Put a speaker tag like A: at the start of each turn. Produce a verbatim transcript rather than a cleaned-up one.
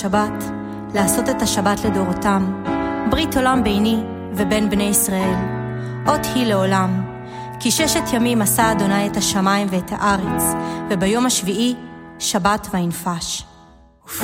A: שבת, לעשות את השבת לדורותם, ברית עולם ביני ובין בני ישראל, אות היא לעולם, כי ששת ימים עשה אדוני את השמיים ואת הארץ, וביום השביעי שבת וינפש.